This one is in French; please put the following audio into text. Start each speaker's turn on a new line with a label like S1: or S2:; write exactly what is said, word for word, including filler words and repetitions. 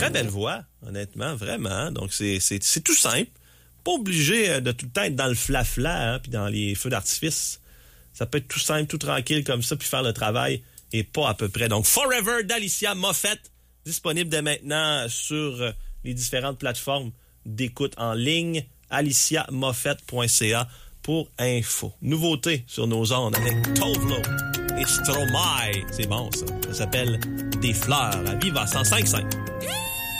S1: très belle voix, honnêtement, vraiment. Donc, c'est, c'est, c'est tout simple. Pas obligé de tout le temps être dans le flafla, hein, puis dans les feux d'artifice. Ça peut être tout simple, tout tranquille comme ça, puis faire le travail, et pas à peu près. Donc, Forever d'Alicia Moffett, disponible dès maintenant sur les différentes plateformes d'écoute en ligne, alicia moffett point c a pour info. Nouveauté sur nos ondes avec Tove Lo et Stromae. C'est bon, ça. Ça s'appelle Des fleurs à Viva cent cinq virgule cinq.